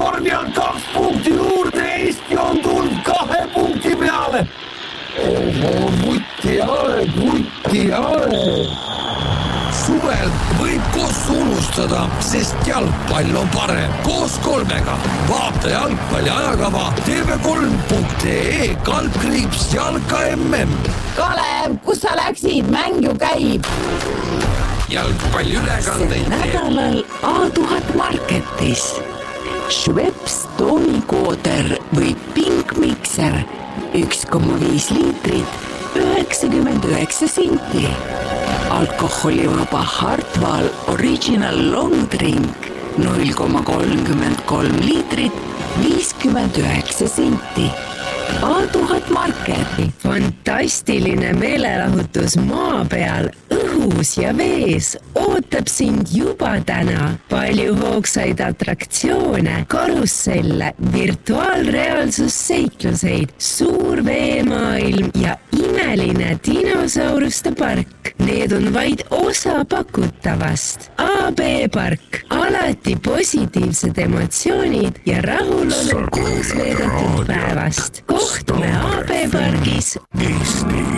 Californial 2 punkti juurde, Eesti on tulnud 2 punkti peale. Vuti aeg. Suvel võib kossu unustada, sest jalgpall on parem. Koos 3-ga. Vaata jalgpalli ajakava tv3.ee /jalka MM. Kalev, kus sa läksid? Mäng ju käib. Jalgpalliülekandeid nädalal A1000 Marketis. Schweppes toomikooder või pinkmikser 1,5 liitrit 99 senti. Alkoholivaba Hartwall Original Long Drink 0,33 liitrit 59 senti. A1000 Market. Fantastiline meelelahutus maa peal, õhus ja vees ootab sind juba täna. Palju hoogsaid atraktsioone, karusselle, virtuaalreaalsusseikluseid, suur veemaailm ja imeline dinosauruste park. Need on vaid osa pakutavast. AB Park. Alati positiivsed emotsioonid ja rahulolu koos veedetud päevast. Kohtume AB Pargis. Eesti.